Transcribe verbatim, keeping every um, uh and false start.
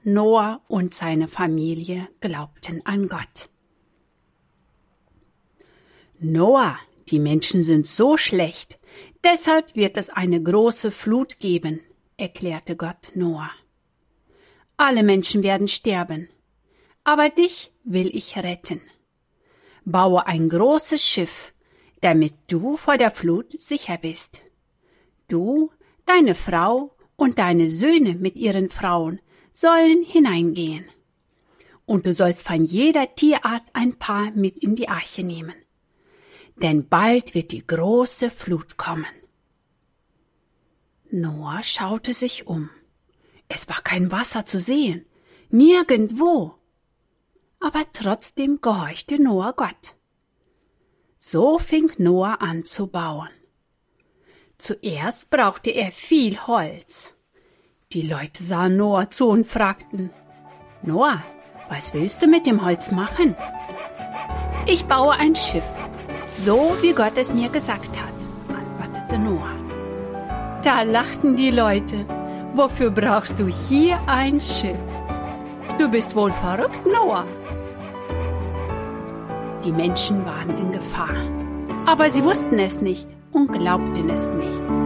Noah und seine Familie glaubten an Gott. Noah, die Menschen sind so schlecht, deshalb wird es eine große Flut geben, erklärte Gott Noah. Alle Menschen werden sterben, aber dich will ich retten. Baue ein großes Schiff, damit du vor der Flut sicher bist. Du, deine Frau und deine Söhne mit ihren Frauen sollen hineingehen. Und du sollst von jeder Tierart ein paar mit in die Arche nehmen. Denn bald wird die große Flut kommen. Noah schaute sich um. Es war kein Wasser zu sehen, nirgendwo. Aber trotzdem gehorchte Noah Gott. So fing Noah an zu bauen. Zuerst brauchte er viel Holz. Die Leute sahen Noah zu und fragten: Noah, was willst du mit dem Holz machen? Ich baue ein Schiff, so wie Gott es mir gesagt hat, antwortete Noah. Da lachten die Leute: Wofür brauchst du hier ein Schiff? Du bist wohl verrückt, Noah. Die Menschen waren in Gefahr, aber sie wussten es nicht und glaubten es nicht.